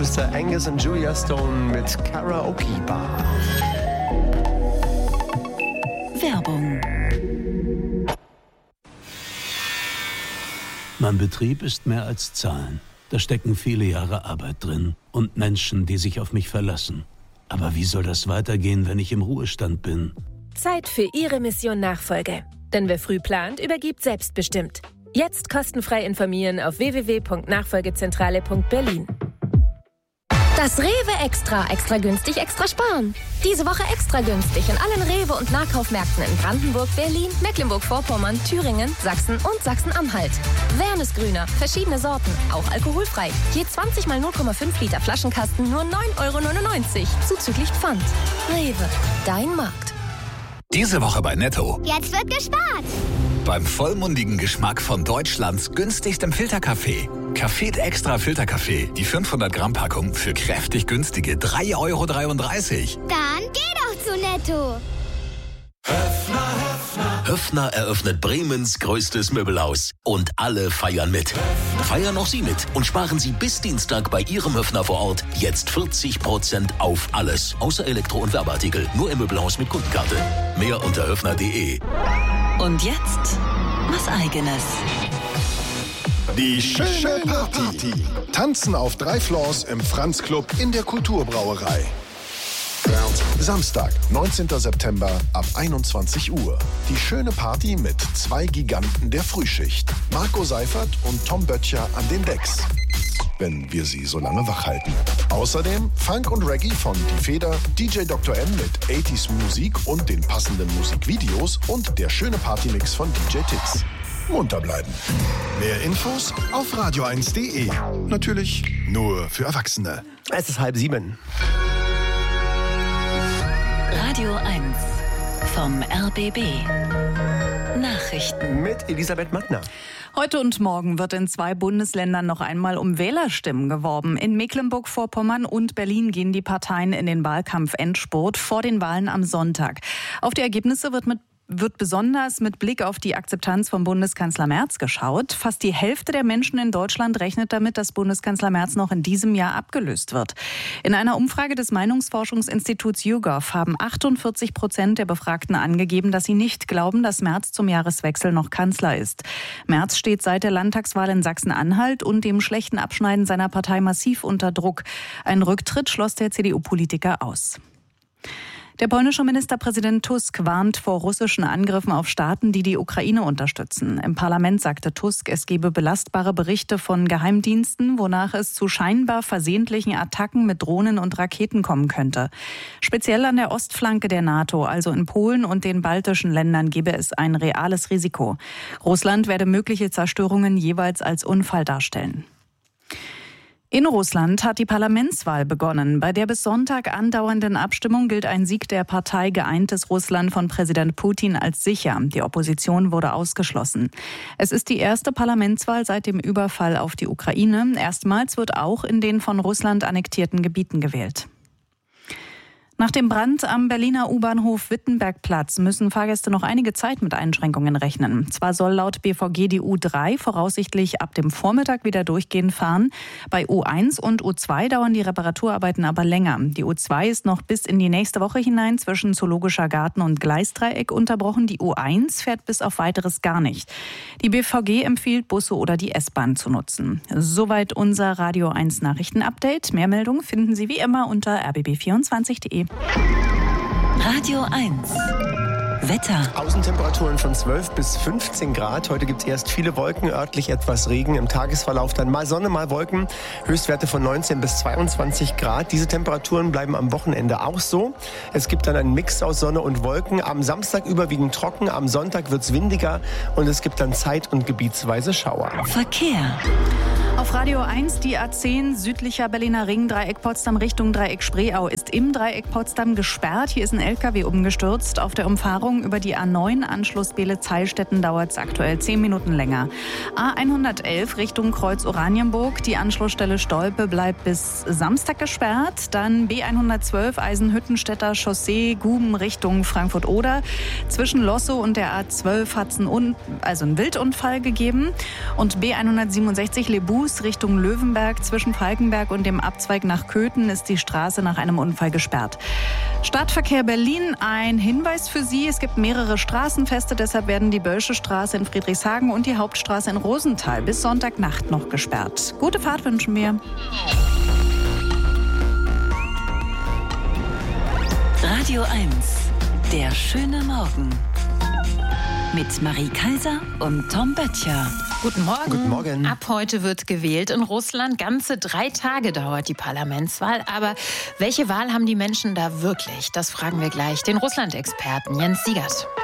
Geschwister Angus und Julia Stone mit Karaoke Bar. Werbung. Mein Betrieb ist mehr als Zahlen. Da stecken viele Jahre Arbeit drin und Menschen, die sich auf mich verlassen. Aber wie soll das weitergehen, wenn ich im Ruhestand bin? Zeit für Ihre Mission Nachfolge. Denn wer früh plant, übergibt selbstbestimmt. Jetzt kostenfrei informieren auf www.nachfolgezentrale.berlin. Das Rewe Extra. Extra günstig, extra sparen. Diese Woche extra günstig in allen Rewe- und Nahkaufmärkten in Brandenburg, Berlin, Mecklenburg-Vorpommern, Thüringen, Sachsen und Sachsen-Anhalt. Wernesgrüner, verschiedene Sorten, auch alkoholfrei. Je 20 mal 0,5 Liter Flaschenkasten nur 9,99 € zuzüglich Pfand. Rewe, dein Markt. Diese Woche bei Netto. Jetzt wird gespart. Beim vollmundigen Geschmack von Deutschlands günstigstem Filterkaffee. Café Extra Filterkaffee, die 500 Gramm Packung für kräftig günstige 3,33 €. Dann geh doch zu Netto. Höffner eröffnet Bremens größtes Möbelhaus. Und alle feiern mit. Feiern auch Sie mit und sparen Sie bis Dienstag bei Ihrem Höffner vor Ort jetzt 40% auf alles. Außer Elektro- und Werbeartikel. Nur im Möbelhaus mit Kundenkarte. Mehr unter höffner.de. Und jetzt was Eigenes. Die schöne Party. Tanzen auf 3 Floors im Franz Club in der Kulturbrauerei. Samstag, 19. September ab 21 Uhr. Die schöne Party mit 2 Giganten der Frühschicht. Marco Seifert und Tom Böttcher an den Decks. Wenn wir sie so lange wach halten. Außerdem Funk und Reggae von Die Feder, DJ Dr. M mit 80s Musik und den passenden Musikvideos und der schöne Partymix von DJ Tix. Munter bleiben. Mehr Infos auf radio1.de. Natürlich nur für Erwachsene. Es ist 6:30. Radio 1 vom RBB. Nachrichten mit Elisabeth Magner. Heute und morgen wird in 2 Bundesländern noch einmal um Wählerstimmen geworben. In Mecklenburg-Vorpommern und Berlin gehen die Parteien in den Wahlkampf-Endspurt vor den Wahlen am Sonntag. Auf die Ergebnisse wird besonders mit Blick auf die Akzeptanz von Bundeskanzler Merz geschaut. Fast die Hälfte der Menschen in Deutschland rechnet damit, dass Bundeskanzler Merz noch in diesem Jahr abgelöst wird. In einer Umfrage des Meinungsforschungsinstituts YouGov haben 48% der Befragten angegeben, dass sie nicht glauben, dass Merz zum Jahreswechsel noch Kanzler ist. Merz steht seit der Landtagswahl in Sachsen-Anhalt und dem schlechten Abschneiden seiner Partei massiv unter Druck. Ein Rücktritt schloss der CDU-Politiker aus. Der polnische Ministerpräsident Tusk warnt vor russischen Angriffen auf Staaten, die die Ukraine unterstützen. Im Parlament sagte Tusk, es gebe belastbare Berichte von Geheimdiensten, wonach es zu scheinbar versehentlichen Attacken mit Drohnen und Raketen kommen könnte. Speziell an der Ostflanke der NATO, also in Polen und den baltischen Ländern, gebe es ein reales Risiko. Russland werde mögliche Zerstörungen jeweils als Unfall darstellen. In Russland hat die Parlamentswahl begonnen. Bei der bis Sonntag andauernden Abstimmung gilt ein Sieg der Partei Geeintes Russland von Präsident Putin als sicher. Die Opposition wurde ausgeschlossen. Es ist die erste Parlamentswahl seit dem Überfall auf die Ukraine. Erstmals wird auch in den von Russland annektierten Gebieten gewählt. Nach dem Brand am Berliner U-Bahnhof Wittenbergplatz müssen Fahrgäste noch einige Zeit mit Einschränkungen rechnen. Zwar soll laut BVG die U3 voraussichtlich ab dem Vormittag wieder durchgehend fahren. Bei U1 und U2 dauern die Reparaturarbeiten aber länger. Die U2 ist noch bis in die nächste Woche hinein zwischen Zoologischer Garten und Gleisdreieck unterbrochen. Die U1 fährt bis auf Weiteres gar nicht. Die BVG empfiehlt, Busse oder die S-Bahn zu nutzen. Soweit unser Radio 1 Nachrichten-Update. Mehr Meldungen finden Sie wie immer unter rbb24.de. Radio 1 Wetter. Außentemperaturen von 12 bis 15 Grad. Heute gibt es erst viele Wolken, örtlich etwas Regen. Im Tagesverlauf dann mal Sonne, mal Wolken. Höchstwerte von 19 bis 22 Grad. Diese Temperaturen bleiben am Wochenende auch so. Es gibt dann einen Mix aus Sonne und Wolken. Am Samstag überwiegend trocken, am Sonntag wird es windiger und es gibt dann zeit- und gebietsweise Schauer. Verkehr. Auf Radio 1 die A10 südlicher Berliner Ring, Dreieck Potsdam Richtung Dreieck Spreeau ist im Dreieck Potsdam gesperrt. Hier ist ein LKW umgestürzt. Auf der Umfahrung über die A9 Anschluss Beele-Zeilstätten dauert es aktuell 10 Minuten länger. A111 Richtung Kreuz Oranienburg. Die Anschlussstelle Stolpe bleibt bis Samstag gesperrt. Dann B112 Eisenhüttenstädter Chaussee Guben Richtung Frankfurt-Oder. Zwischen Lossow und der A12 hat es einen Wildunfall gegeben. Und B167 Lebus A-Bus Richtung Löwenberg. Zwischen Falkenberg und dem Abzweig nach Köthen ist die Straße nach einem Unfall gesperrt. Stadtverkehr Berlin, ein Hinweis für Sie. Es gibt mehrere Straßenfeste, deshalb werden die Bölsche Straße in Friedrichshagen und die Hauptstraße in Rosenthal bis Sonntagnacht noch gesperrt. Gute Fahrt wünschen wir. Radio 1, der schöne Morgen. Mit Marie Kaiser und Tom Böttcher. Guten Morgen. Guten Morgen. Ab heute wird gewählt in Russland. Ganze 3 Tage dauert die Parlamentswahl. Aber welche Wahl haben die Menschen da wirklich? Das fragen wir gleich den Russland-Experten Jens Siegert.